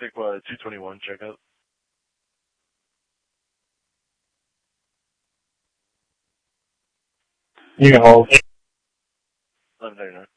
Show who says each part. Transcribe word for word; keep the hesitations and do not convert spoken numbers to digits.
Speaker 1: Take what, two twenty-one checkup?
Speaker 2: You can hold.
Speaker 1: eleven thirty-nine.